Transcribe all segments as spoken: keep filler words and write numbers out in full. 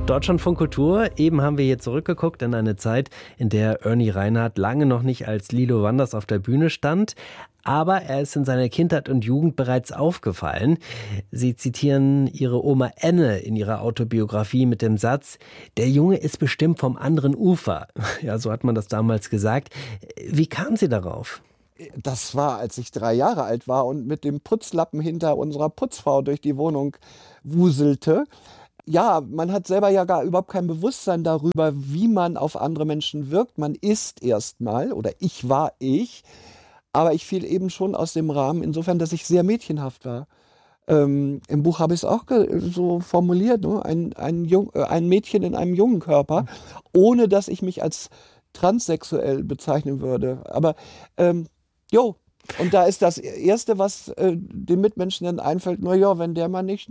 Deutschlandfunk Kultur. Eben haben wir hier zurückgeguckt in eine Zeit, in der Ernie Reinhardt lange noch nicht als Lilo Wanders auf der Bühne stand. Aber er ist in seiner Kindheit und Jugend bereits aufgefallen. Sie zitieren ihre Oma Enne in ihrer Autobiografie mit dem Satz: Der Junge ist bestimmt vom anderen Ufer. Ja, so hat man das damals gesagt. Wie kam sie darauf? Das war, als ich drei Jahre alt war und mit dem Putzlappen hinter unserer Putzfrau durch die Wohnung wuselte. Ja, man hat selber ja gar überhaupt kein Bewusstsein darüber, wie man auf andere Menschen wirkt. Man ist erstmal, oder ich war ich, aber ich fiel eben schon aus dem Rahmen, insofern, dass ich sehr mädchenhaft war. Ähm, im Buch habe ich es auch so formuliert, ne? ein, ein, Jung, äh, ein Mädchen in einem jungen Körper, ohne dass ich mich als transsexuell bezeichnen würde. Aber ähm, jo, und da ist das Erste, was äh, den Mitmenschen dann einfällt, na ja, wenn der mal nicht...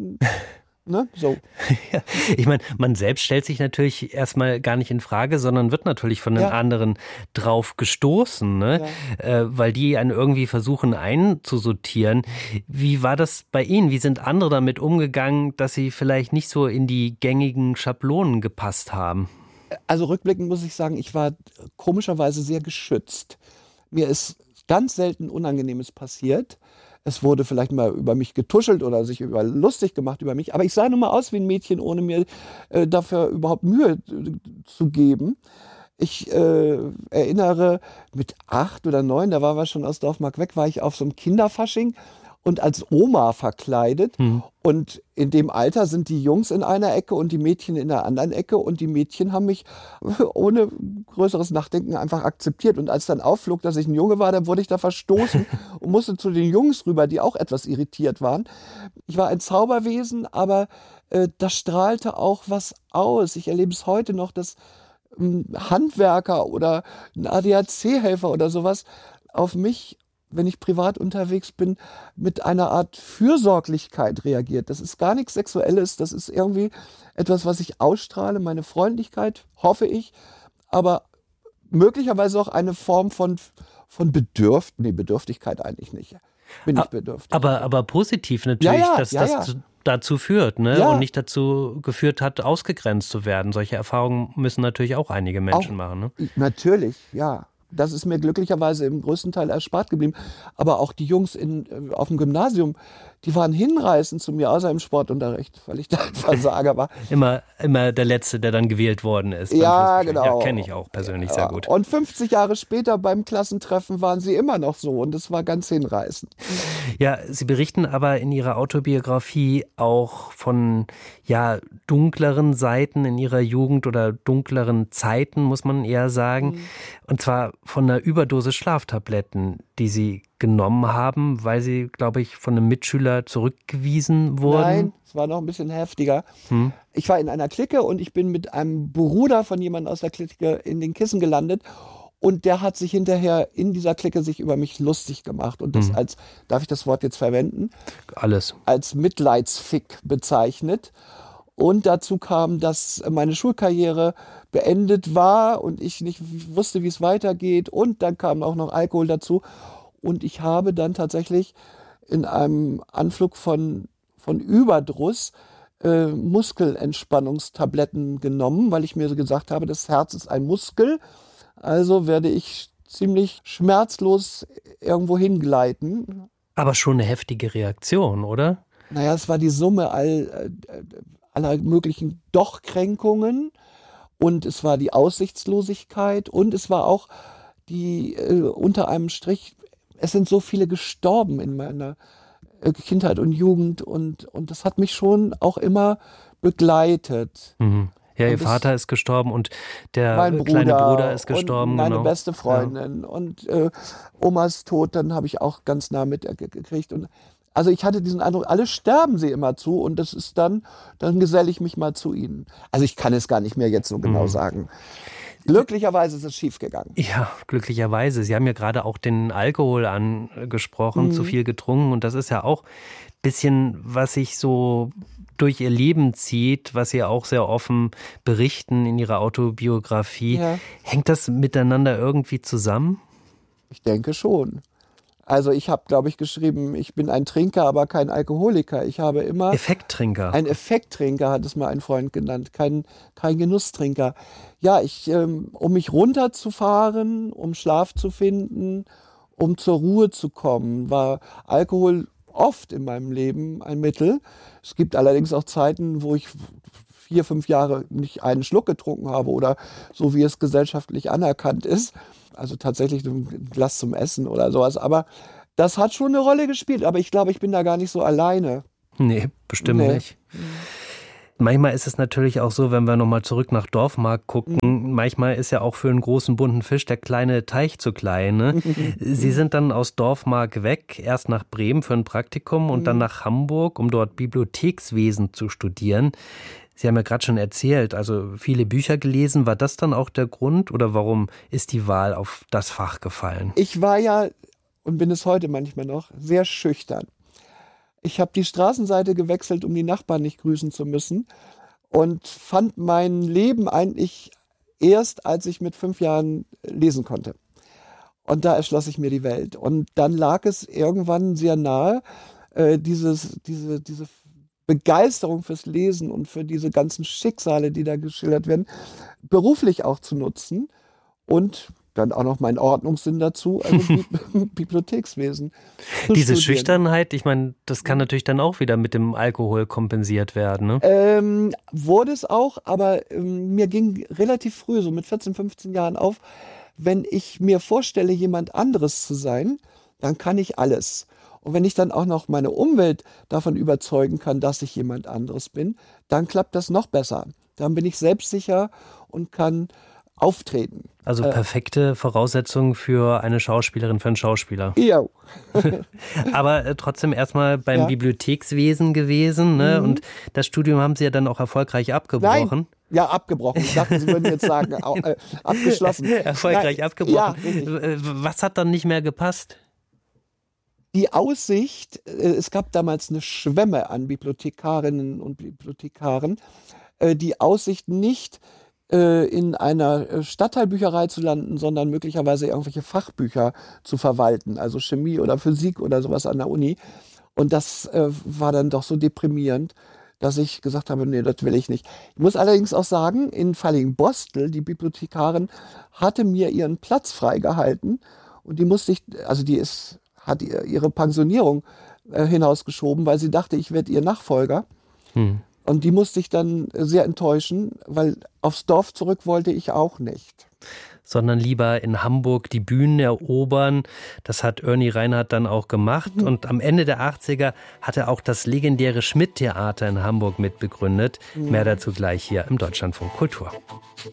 Ne? So. Ja, ich meine, man selbst stellt sich natürlich erstmal gar nicht in Frage, sondern wird natürlich von den Ja. anderen drauf gestoßen, ne? Ja. Äh, weil die einen irgendwie versuchen einzusortieren. Wie war das bei Ihnen? Wie sind andere damit umgegangen, dass sie vielleicht nicht so in die gängigen Schablonen gepasst haben? Also rückblickend muss ich sagen, ich war komischerweise sehr geschützt. Mir ist ganz selten Unangenehmes passiert. Es wurde vielleicht mal über mich getuschelt oder sich über lustig gemacht über mich. Aber ich sah nun mal aus wie ein Mädchen, ohne mir äh, dafür überhaupt Mühe äh, zu geben. Ich äh, erinnere, mit acht oder neun, da waren wir schon aus Dorfmark weg, war ich auf so einem Kinderfasching und als Oma verkleidet. Mhm. Und in dem Alter sind die Jungs in einer Ecke und die Mädchen in der anderen Ecke. Und die Mädchen haben mich ohne größeres Nachdenken einfach akzeptiert. Und als dann aufflog, dass ich ein Junge war, dann wurde ich da verstoßen und musste zu den Jungs rüber, die auch etwas irritiert waren. Ich war ein Zauberwesen, aber äh, das strahlte auch was aus. Ich erlebe es heute noch, dass ein Handwerker oder ein A D A C-Helfer oder sowas auf mich, wenn ich privat unterwegs bin, mit einer Art Fürsorglichkeit reagiert. Das ist gar nichts Sexuelles, das ist irgendwie etwas, was ich ausstrahle, meine Freundlichkeit, hoffe ich, aber möglicherweise auch eine Form von, von Bedürf nee, Bedürftigkeit eigentlich nicht. Bin ich bedürftig. Aber, aber positiv natürlich, Ja, ja, dass ja, das ja. zu- dazu führt, ne? Ja. Und nicht dazu geführt hat, ausgegrenzt zu werden. Solche Erfahrungen müssen natürlich auch einige Menschen Auch- machen, ne? Natürlich, ja. Das ist mir glücklicherweise im größten Teil erspart geblieben. Aber auch die Jungs in, äh, auf dem Gymnasium, die waren hinreißend zu mir, außer im Sportunterricht, weil ich da ein Versager war. Immer, immer der Letzte, der dann gewählt worden ist. beim Ja, Fußballspielen. genau. Ja, kenne ich auch persönlich sehr gut. Und fünfzig Jahre später beim Klassentreffen waren sie immer noch so und es war ganz hinreißend. Ja, Sie berichten aber in Ihrer Autobiografie auch von ja, dunkleren Seiten in Ihrer Jugend oder dunkleren Zeiten, muss man eher sagen. Mhm. Und zwar von einer Überdosis Schlaftabletten, die Sie genommen haben, weil Sie, glaube ich, von einem Mitschüler zurückgewiesen wurden. Nein, es war noch ein bisschen heftiger. Hm. Ich war in einer Clique und ich bin mit einem Bruder von jemandem aus der Clique in den Kissen gelandet. Und der hat sich hinterher in dieser Clique sich über mich lustig gemacht. Und das Mhm. als, darf ich das Wort jetzt verwenden, Alles. als Mitleidsfick bezeichnet. Und dazu kam, dass meine Schulkarriere beendet war und ich nicht wusste, wie es weitergeht. Und dann kam auch noch Alkohol dazu. Und ich habe dann tatsächlich in einem Anflug von, von Überdruss äh, Muskelentspannungstabletten genommen, weil ich mir so gesagt habe, das Herz ist ein Muskel. Also werde ich ziemlich schmerzlos irgendwo hingleiten. Aber schon eine heftige Reaktion, oder? Naja, es war die Summe all, äh, aller möglichen Doch-Kränkungen und es war die Aussichtslosigkeit und es war auch die äh, unter einem Strich, es sind so viele gestorben in meiner äh, Kindheit und Jugend und, und das hat mich schon auch immer begleitet. Mhm. Ja, Ihr Und das- Vater ist gestorben und der Mein Bruder, kleine Bruder ist gestorben. und meine genau. beste Freundin und äh, Omas Tod, dann habe ich auch ganz nah mitgekriegt. Und also ich hatte diesen Eindruck, alle sterben sie immer zu und das ist dann, dann geselle ich mich mal zu ihnen. Also ich kann es gar nicht mehr jetzt so genau Mhm. sagen. Glücklicherweise ist es schief gegangen. Ja, glücklicherweise. Sie haben ja gerade auch den Alkohol angesprochen, Mhm. zu viel getrunken. Und das ist ja auch ein bisschen, was sich so durch Ihr Leben zieht, was Sie auch sehr offen berichten in Ihrer Autobiografie. Ja. Hängt das miteinander irgendwie zusammen? Ich denke schon. Also ich habe, glaube ich, geschrieben, ich bin ein Trinker, aber kein Alkoholiker. Ich habe immer... Effekttrinker. Ein Effekttrinker hat es mal ein Freund genannt, kein, kein Genusstrinker. Ja, ich, ähm, um mich runterzufahren, um Schlaf zu finden, um zur Ruhe zu kommen, war Alkohol oft in meinem Leben ein Mittel. Es gibt allerdings auch Zeiten, wo ich vier, fünf Jahre nicht einen Schluck getrunken habe oder so, wie es gesellschaftlich anerkannt ist. Also tatsächlich ein Glas zum Essen oder sowas. Aber das hat schon eine Rolle gespielt. Aber ich glaube, ich bin da gar nicht so alleine. Nee, bestimmt Nee. nicht. Manchmal ist es natürlich auch so, wenn wir nochmal zurück nach Dorfmark gucken, mhm. manchmal ist ja auch für einen großen bunten Fisch der kleine Teich zu klein. Ne? Sie sind dann aus Dorfmark weg, erst nach Bremen für ein Praktikum und mhm. dann nach Hamburg, um dort Bibliothekswesen zu studieren. Sie haben ja gerade schon erzählt, also viele Bücher gelesen. War das dann auch der Grund oder warum ist die Wahl auf das Fach gefallen? Ich war ja, und bin es heute manchmal noch, sehr schüchtern. Ich habe die Straßenseite gewechselt, um die Nachbarn nicht grüßen zu müssen und fand mein Leben eigentlich erst, als ich mit fünf Jahren lesen konnte. Und da erschloss ich mir die Welt. Und dann lag es irgendwann sehr nahe, äh, dieses, diese, diese Begeisterung fürs Lesen und für diese ganzen Schicksale, die da geschildert werden, beruflich auch zu nutzen und dann auch noch mein Ordnungssinn dazu, also Bi- Bibliothekswesen. Diese Schüchternheit, ich meine, das kann natürlich dann auch wieder mit dem Alkohol kompensiert werden, ne? Ähm, wurde es auch, aber ähm, mir ging relativ früh, so mit vierzehn, fünfzehn Jahren auf, wenn ich mir vorstelle, jemand anderes zu sein, dann kann ich alles. Und wenn ich dann auch noch meine Umwelt davon überzeugen kann, dass ich jemand anderes bin, dann klappt das noch besser. Dann bin ich selbstsicher und kann auftreten. Also perfekte Voraussetzungen für eine Schauspielerin, für einen Schauspieler. Ja. Aber äh, trotzdem erstmal beim ja. Bibliothekswesen gewesen. Ne? Mhm. Und das Studium haben Sie ja dann auch erfolgreich abgebrochen. Nein. Ja, abgebrochen. Ich dachte, Sie würden jetzt sagen, auch, äh, abgeschlossen. Erfolgreich Nein. abgebrochen. Ja, was hat dann nicht mehr gepasst? Die Aussicht, es gab damals eine Schwemme an Bibliothekarinnen und Bibliothekaren, die Aussicht nicht in einer Stadtteilbücherei zu landen, sondern möglicherweise irgendwelche Fachbücher zu verwalten, also Chemie oder Physik oder sowas an der Uni. Und das war dann doch so deprimierend, dass ich gesagt habe, nee, das will ich nicht. Ich muss allerdings auch sagen, in Fallingbostel, die Bibliothekarin hatte mir ihren Platz freigehalten und die musste ich, also die ist hat ihre Pensionierung äh, hinausgeschoben, weil sie dachte, ich werde ihr Nachfolger. Hm. Und die musste ich dann sehr enttäuschen, weil aufs Dorf zurück wollte ich auch nicht. Sondern lieber in Hamburg die Bühnen erobern. Das hat Ernie Reinhardt dann auch gemacht. Mhm. Und am Ende der achtziger hat er auch das legendäre Schmidt-Theater in Hamburg mitbegründet. Mhm. Mehr dazu gleich hier im Deutschlandfunk Kultur.